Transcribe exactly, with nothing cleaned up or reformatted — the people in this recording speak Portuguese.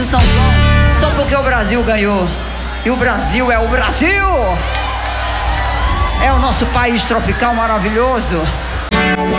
São João só porque o Brasil ganhou. E o Brasil é o Brasil! É o nosso país tropical maravilhoso.